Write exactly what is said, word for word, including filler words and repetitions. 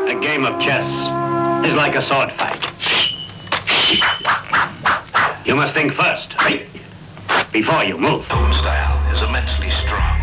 A game of chess is like a sword fight. You must think first, right? Before you move. Own style is immensely strong.